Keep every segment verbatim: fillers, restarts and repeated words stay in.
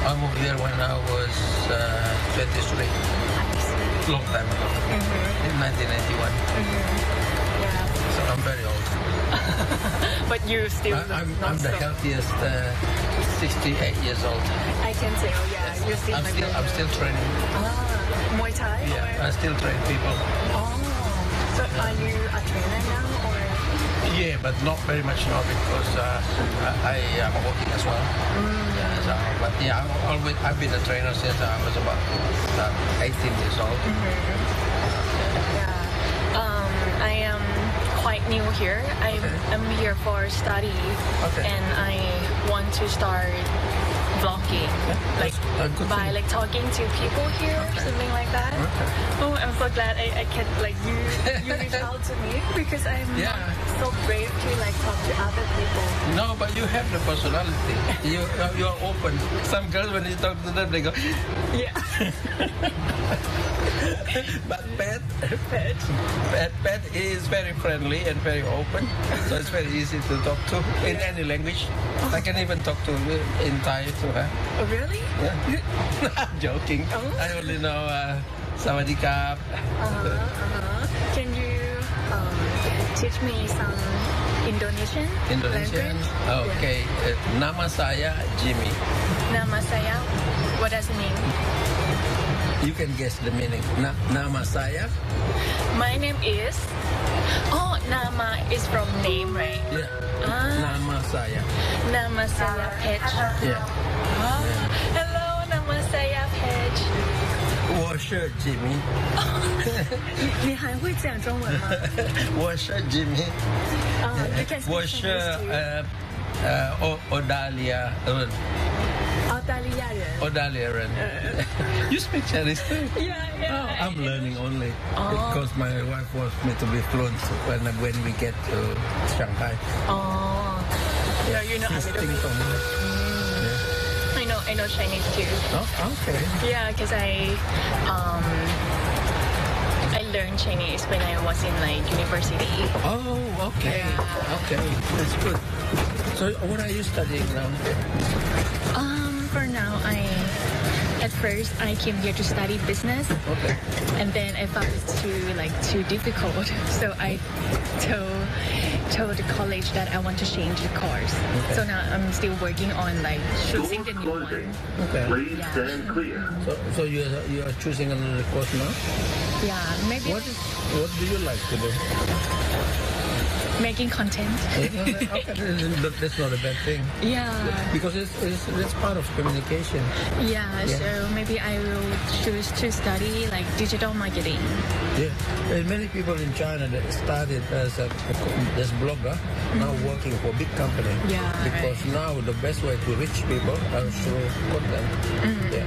I moved here when I was uh, twenty-three. Long time ago. Mm-hmm. In nineteen eighty-one. Mm-hmm. Yeah. So I'm very old. But you still I, I'm, not I'm the so. healthiest uh, sixty-eight years old. I can tell, yeah. Yes. You still I'm like still the- I'm still training. Ah, Muay Thai? Yeah, Or? I still train people. Oh. So are you a trainer now or? Yeah, but not very much now because uh, I, I am working as well. Mm. Yeah, so, but yeah, I've always I've been a trainer since I was about uh, eighteen years old. Yeah. Um, I am quite new here. I'm, Okay. I'm here for study. Okay. And I want to start vlogging. Like That's a good by thing. like talking to people here, something like that. Okay. Oh, I'm so glad I, I can like you you reach out to me because I'm Yeah. not so brave to like talk to other people. No, but you have the personality. You you are open. Some girls when you talk to them, they go. Yeah. But Pat, Pat, Pat, Pat is very friendly and very open, so it's very easy to talk to in any language. I can even talk to in Thai to her. Oh, really? Yeah. I'm joking. Oh. I only know uh, Sawadee Krap. Uh-huh, uh-huh. Can you um, teach me some Indonesian, Indonesian. language? Okay. Uh, nama saya Jimmy. Yeah. Nama saya. What does it mean? You can guess the meaning. Na, nama saya. My name is. Oh, nama is from name, right? Yeah. Ah. Nama saya. Nama saya Page. Yeah. Oh, hello, nama saya Page. 我是 Jimmy. 你还会讲中文吗？ 我是 Jimmy. Uh, you can speak 我是 Chinese too. 呃呃 O Odalia 人。 澳大利亚人。 Odalia 人。You speak Chinese too? Yeah, yeah. Oh, I'm learning only Oh. because my wife wants me to be fluent when when we get to Shanghai. Oh, no, you know a She's little bit. Ting-tong. Yeah. I know, I know Chinese too. Oh, okay. Yeah, because I, um, I learned Chinese when I was in like university. Oh, okay. Yeah. Okay, that's good. So, what are you studying now? Um, for now, I, at first I came here to study business, Okay. and then I found it too like too difficult. So I told told the college that I want to change the course. Okay. So now I'm still working on like choosing the new Closing. one. Okay. Please Yeah. stand clear. So, so you are, you are choosing another course now? Yeah, maybe What is what do you like to do? making content. Okay, but that's not a bad thing Yeah. because it's, it's it's part of communication. Yeah, Yeah. so maybe I will choose to study like digital marketing. Yeah, there's many people in China that started as a as blogger, now working for big company. Yeah, because right. now the best way to reach people are through content. Yeah.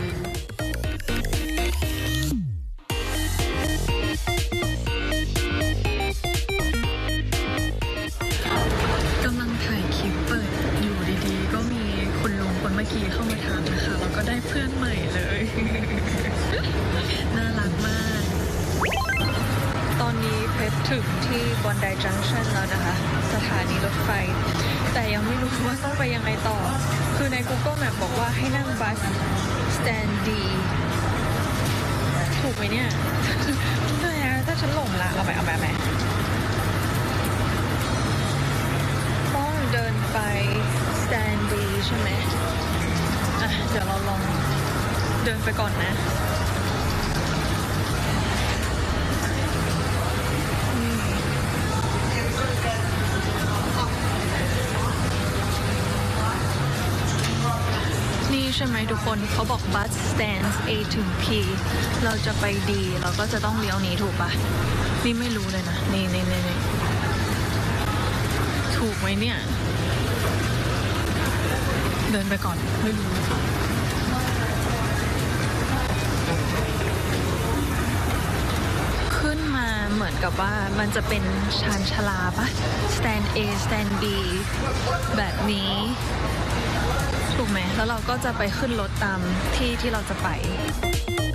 กำลังถ่ายคลิปเปิดอยู่ดีๆก็มีคุณลุงคนเมื่อกี้เข้ามาถามนะคะแล้วก็ได้เพื่อนใหม่เลย น่ารักมาก ตอนนี้เพชรถึงที่บอนไดจังชันแล้วนะคะสถานีรถไฟแต่ยังไม่รู้ว่าต้องไปยังไงต่อคือใน Google Map บอกว่าให้นั่งบัส Stand D ถูกไหมเนี่ย ไม่นะถ้าฉันหลงละเอาไปเอาไปเอาไปต้องเดินไป Stand D ใช่ไหมอ่ะเดี๋ยวเราลองเดินไปก่อนนะนี่ใช่ไหมทุกคนเขาบอก bus stands A ถึง P เราจะไป D เราก็จะต้องเลี้ยวนี้ถูกปะนี่ไม่รู้เลยนะนี่นี่นี่นี่ถูกไหมเนี่ย เดินไปก่อนไม่รู้ขึ้นมาเหมือนกับว่ามันจะเป็นชานชาลาปะ stand A stand B แบบนี้ถูกไหมแล้วเราก็จะไปขึ้นรถตามที่ที่เราจะไป